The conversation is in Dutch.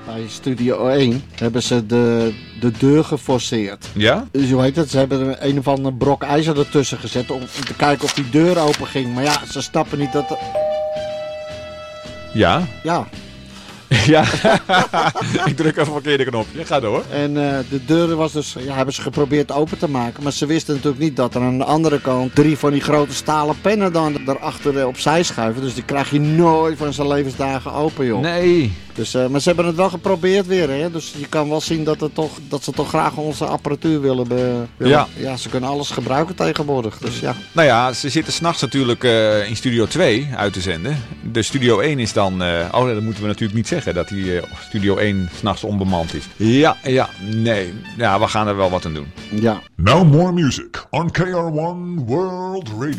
Bij Studio 1 hebben ze de deur geforceerd. Ja? Dus hoe heet het? Ze hebben een of andere brok ijzer ertussen gezet om te kijken of die deur open ging. Maar ja, ze snappen niet dat... Ja? Ja. Ja. Ik druk even een verkeerde knopje. Ga door. En de deur was dus... Ja, hebben ze geprobeerd open te maken. Maar ze wisten natuurlijk niet dat er aan de andere kant 3 van die grote stalen pennen dan erachter opzij schuiven. Dus die krijg je nooit van zijn levensdagen open, joh. Nee. Dus, maar ze hebben het wel geprobeerd weer, hè. Dus je kan wel zien dat ze toch graag onze apparatuur willen. Ja. Ja, ze kunnen alles gebruiken tegenwoordig. Dus ja. Nou ja, ze zitten s'nachts natuurlijk in Studio 2 uit te zenden. De Studio 1 is dan... dat moeten we natuurlijk niet zeggen, dat die Studio 1 s'nachts onbemand is. Ja, nee. Ja, we gaan er wel wat aan doen. Ja. Now more music on KR1 World Radio.